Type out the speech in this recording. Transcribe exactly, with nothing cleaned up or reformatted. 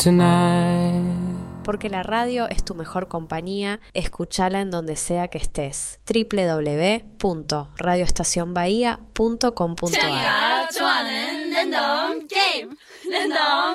tonight. Porque la radio es tu mejor compañía, escúchala en donde sea que estés. doble u doble u doble u punto radio estación bahía punto com punto a r